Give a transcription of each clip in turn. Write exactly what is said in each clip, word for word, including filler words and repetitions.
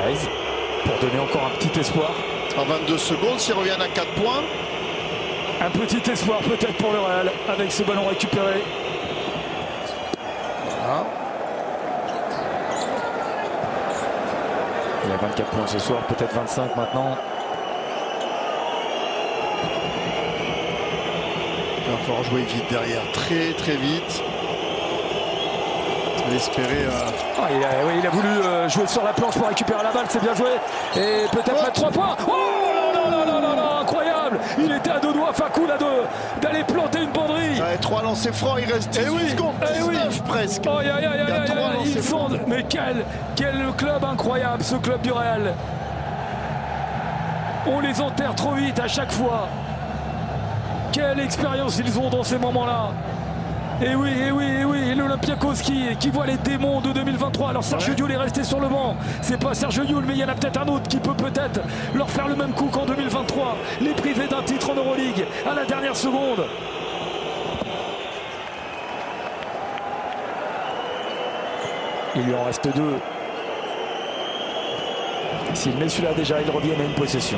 Perez pour donner encore un petit espoir. En vingt-deux secondes, s'ils reviennent à quatre points. Un petit espoir peut-être pour le Real avec ce ballon récupéré. Voilà. Il y a vingt-quatre points ce soir, peut-être vingt-cinq maintenant. Il va falloir jouer vite derrière, très très vite. On va espérer. Euh... Ah, il, a, oui, il a voulu euh, jouer sur la planche pour récupérer la balle, c'est bien joué. Et peut-être oh. mettre trois points. Oh là là là là là, incroyable! Il était à deux doigts, Fakou, là, d'aller planter une banderie. Ouais, trois lancers francs, il reste dix-huit oui, secondes, dix-neuf oui. presque. Oh, y a, y a, y a, y a, y a, ils sont... Mais quel, quel club incroyable, ce club du Real. On les enterre trop vite à chaque fois. Quelle expérience ils ont dans ces moments-là. Et oui, et oui, et oui, et l'Olympiakos qui, qui voit les démons de deux mille vingt-trois. Alors Sergio Llull est resté sur le banc. C'est pas Sergio Llull, mais il y en a peut-être un autre qui peut peut-être leur faire le même coup qu'en deux mille vingt-trois. Les priver d'un titre en Euroleague à la dernière seconde. Il lui en reste deux. S'il met celui-là déjà, ils reviennent à une possession.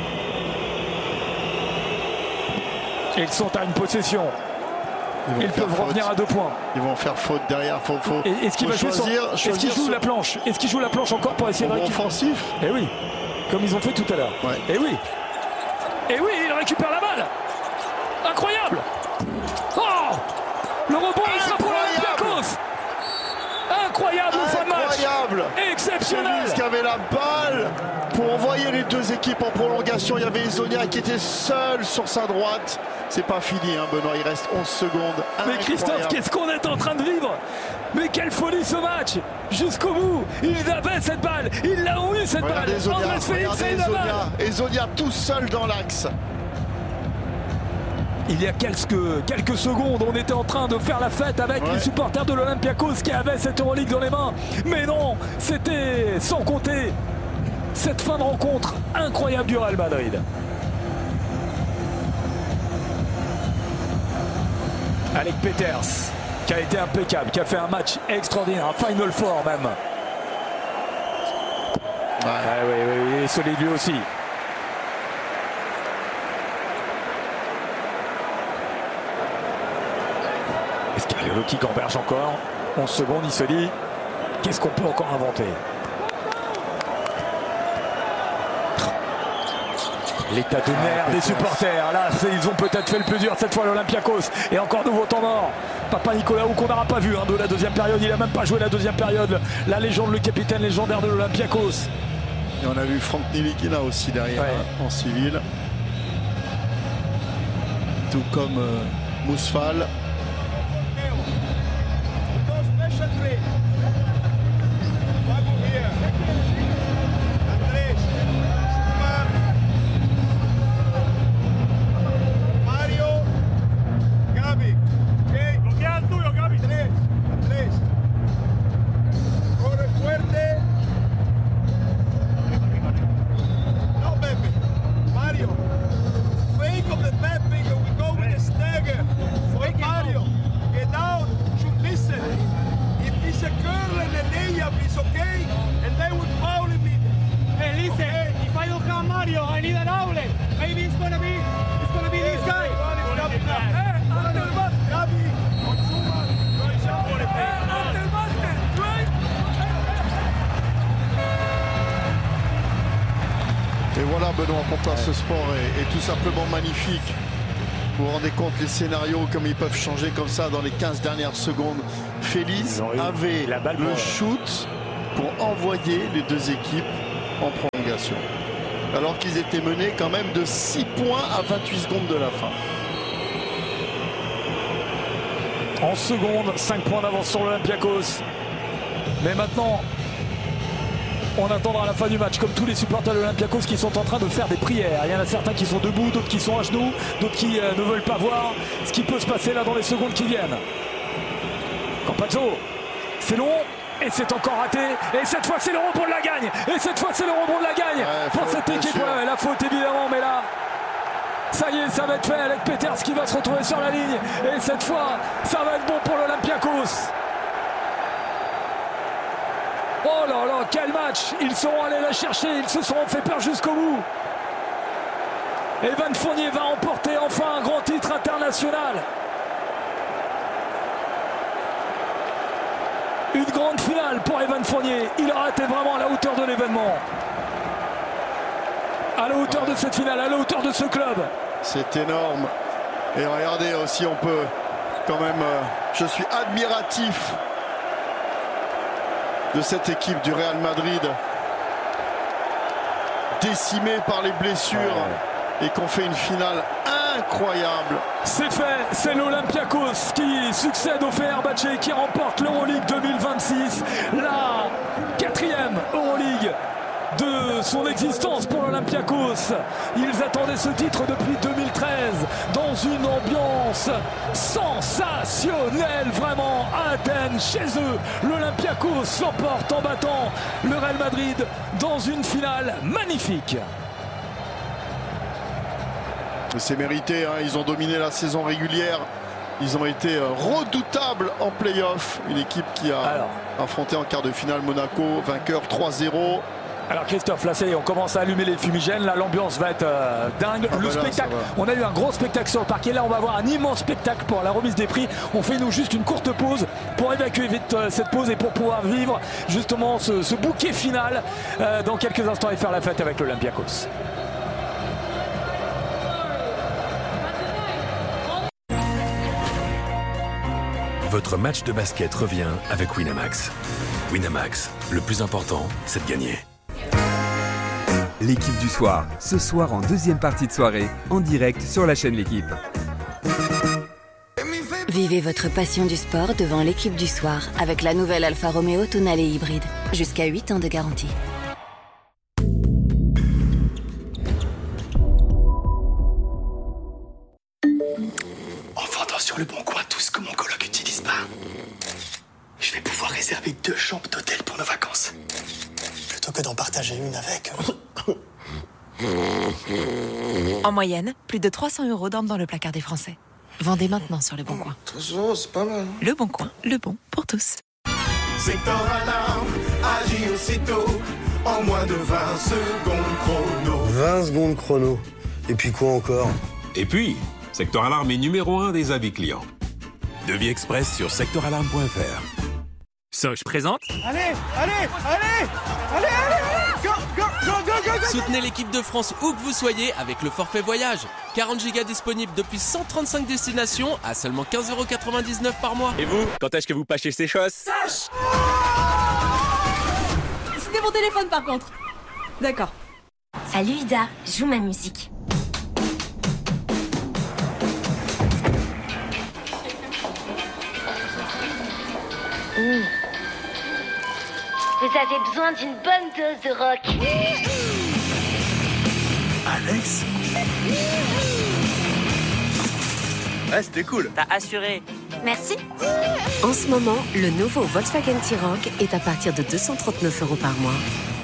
Ils sont à une possession. Ils, Ils peuvent faute. revenir à deux points. Ils vont faire faute derrière. Faut, faut, Est-ce qu'il va choisir, son... Est-ce qu'il joue ce... la planche Est-ce qu'il joue la planche encore pour essayer de récupérer offensif? Eh oui, comme ils ont fait tout à l'heure. Ouais. Eh oui. Eh oui, il récupère la balle. Incroyable. Oh, le rebond, il sera pour l'Olympiakos. Incroyable, fin de match. Incroyable. Exceptionnel. Félix qui avait la balle pour envoyer les deux équipes en prolongation. Il y avait Ezonia qui était seul sur sa droite. C'est pas fini, hein, Benoît, il reste onze secondes. Mais Christophe, qu'est-ce qu'on est en train de vivre? Mais quelle folie ce match! Jusqu'au bout, ils avaient cette balle, ils l'ont eu cette regardez balle. Ezonia, Andrés Félix a eu la balle. Ezonia tout seul dans l'axe. Il y a quelques, quelques secondes, on était en train de faire la fête avec ouais. les supporters de l'Olympiakos qui avaient cette Euroleague dans les mains. Mais non, c'était sans compter cette fin de rencontre incroyable du Real Madrid. Alec Peters, qui a été impeccable, qui a fait un match extraordinaire, un Final Four même. Ouais, ouais, ouais, ouais, il est solide lui aussi. Escariolo qui gamberge encore. onze secondes, il se dit, qu'est-ce qu'on peut encore inventer? L'état de nerfs ah, des supporters. Là, ils ont peut-être fait le plus dur cette fois l'Olympiakos. Et encore nouveau temps mort. Papa Nicolaou qu'on n'aura pas vu hein, de la deuxième période. Il n'a même pas joué la deuxième période. La légende, le capitaine légendaire de l'Olympiakos. Et on a vu Franck Ntilikina aussi derrière ouais. hein, en civil. Tout comme euh, Mousfal. Et voilà Benoît, pourquoi ce sport est, est tout simplement magnifique. Vous vous rendez compte les scénarios, comme ils peuvent changer comme ça dans les quinze dernières secondes. Félix avait la balle le pour... shoot pour envoyer les deux équipes en prolongation. Alors qu'ils étaient menés quand même de six points à vingt-huit secondes de la fin. onze secondes, cinq points d'avance sur l'Olympiakos. Mais maintenant, on attendra la fin du match, comme tous les supporters de l'Olympiakos qui sont en train de faire des prières. Il y en a certains qui sont debout, d'autres qui sont à genoux, d'autres qui euh, ne veulent pas voir ce qui peut se passer là dans les secondes qui viennent. Campazzo, c'est long, et c'est encore raté. Et cette fois, c'est le rebond de la gagne. Et cette fois, c'est le rebond de la gagne ouais, pour cette équipe. Ouais, la faute, évidemment, mais là, ça y est, ça va être fait avec Peters qui va se retrouver sur la ligne. Et cette fois, ça va être bon pour l'Olympiakos. Oh là là, quel match! Ils sont allés la chercher, ils se sont fait peur jusqu'au bout. Evan Fournier va emporter enfin un grand titre international. Une grande finale pour Evan Fournier. Il aura été vraiment à la hauteur de l'événement. À la hauteur de cette finale, à la hauteur de ce club. C'est énorme. Et regardez aussi, on peut quand même... Euh, je suis admiratif de cette équipe du Real Madrid. Décimée par les blessures. Et qu'on fait une finale incroyable. C'est fait, c'est l'Olympiakos qui succède au Fenerbahçe, qui remporte l'Euroleague deux mille vingt-six, la quatrième Euroleague de son existence pour l'Olympiakos. Ils attendaient ce titre depuis deux mille treize dans une ambiance sensationnelle, vraiment à Athènes, chez eux. L'Olympiakos s'emporte en battant le Real Madrid dans une finale magnifique. C'est mérité, hein. Ils ont dominé la saison régulière. Ils ont été redoutables en play-off. Une équipe qui a Alors. affronté en quart de finale Monaco, vainqueur trois zéro. Alors Christophe, là c'est, on commence à allumer les fumigènes. Là l'ambiance va être euh, dingue. Ah le bah spectacle, là, on a eu un gros spectacle sur le parquet. Là on va avoir un immense spectacle pour la remise des prix. On fait nous juste une courte pause pour évacuer vite euh, cette pause et pour pouvoir vivre justement ce, ce bouquet final euh, dans quelques instants et faire la fête avec l'Olympiakos. Votre match de basket revient avec Winamax. Winamax, le plus important, c'est de gagner. L'équipe du soir, ce soir en deuxième partie de soirée, en direct sur la chaîne L'équipe. Vivez votre passion du sport devant l'équipe du soir avec la nouvelle Alfa Romeo Tonale hybride. Jusqu'à huit ans de garantie. En vendant sur Le Bon Coin tout ce que mon coloc n'utilise pas, je vais pouvoir réserver deux chambres d'hôtel pour nos vacances. Plutôt que d'en partager une avec... En moyenne, plus de trois cents euros dorment dans le placard des Français. Vendez maintenant sur Le Bon Coin. C'est pas mal. Le Bon Coin, le bon pour tous. Secteur Alarme agit aussitôt en moins de vingt secondes chrono. vingt secondes chrono. Et puis quoi encore? Et puis, Secteur Alarme est numéro un des avis clients. Devis express sur secteur alarme point f r. Soch présente. Allez, allez, allez, allez, allez, go, go, go, go, go, go. Soutenez l'équipe de France où que vous soyez avec le forfait voyage. quarante gigas disponibles depuis cent trente-cinq destinations à seulement quinze euros quatre-vingt-dix-neuf par mois. Et vous, quand est-ce que vous pâchez ces choses? Soch! C'était mon téléphone par contre. D'accord. Salut Ida, joue ma musique. Mmh. Vous avez besoin d'une bonne dose de rock. Alex? Ouais, c'était cool. T'as assuré. Merci. En ce moment, le nouveau Volkswagen T-Roc est à partir de deux cent trente-neuf euros par mois.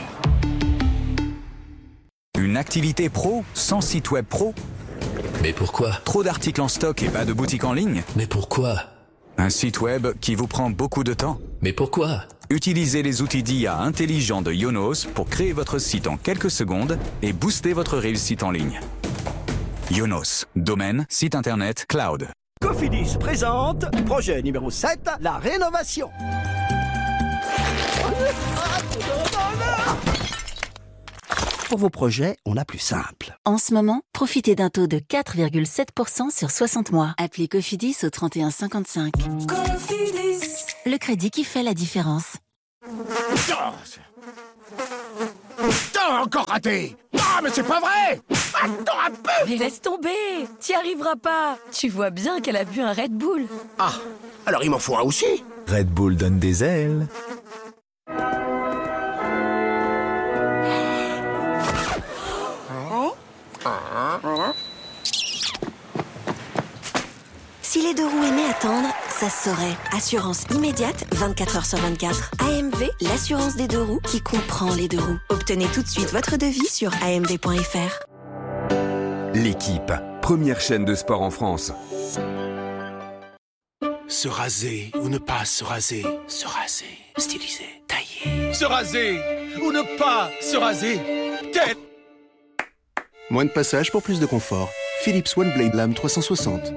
Une activité pro sans site web pro? Mais pourquoi? Trop d'articles en stock et pas de boutique en ligne? Mais pourquoi? Un site web qui vous prend beaucoup de temps? Mais pourquoi? Utilisez les outils d'I A intelligents de Yonos pour créer votre site en quelques secondes et booster votre réussite en ligne. Yonos, domaine, site internet, cloud. Cofidis présente projet numéro sept, la rénovation. Pour vos projets, on a plus simple. En ce moment, profitez d'un taux de quatre virgule sept pour cent sur soixante mois. Appelez Cofidis au trente et un cinquante-cinq. Cofidis. Le crédit qui fait la différence. Putain, encore raté! Ah, mais c'est pas vrai! Attends un peu! Mais laisse tomber! T'y arriveras pas! Tu vois bien qu'elle a bu un Red Bull. Ah, alors il m'en faut un aussi! Red Bull donne des ailes. Si les deux roues aimaient attendre, ça se saurait. Assurance immédiate, vingt-quatre heures sur vingt-quatre. A M V, l'assurance des deux roues qui comprend les deux roues. Obtenez tout de suite votre devis sur a m v point f r. L'équipe, première chaîne de sport en France. Se raser ou ne pas se raser. Se raser, stylisé, taillé. Se raser ou ne pas se raser. Quel... Moins de passage pour plus de confort. Philips One Blade Lame trois cent soixante.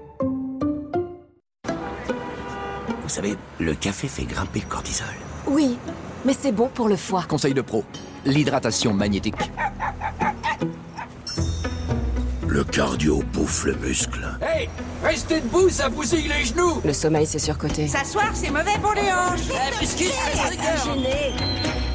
Vous savez, le café fait grimper le cortisol. Oui, mais c'est bon pour le foie. Conseil de pro, l'hydratation magnétique. Le cardio bouffe le muscle. Hey, restez debout, ça bousille les genoux. Le sommeil, c'est surcoté. S'asseoir, c'est mauvais pour les hanches. Eh, biscuit, gêné.